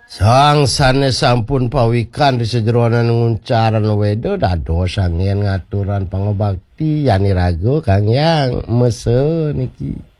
Sang sanes sampun pawikan di sejeronan nguncaran wedo dados angin ngaturan pangobakti yani rago Kang Yang mese niki.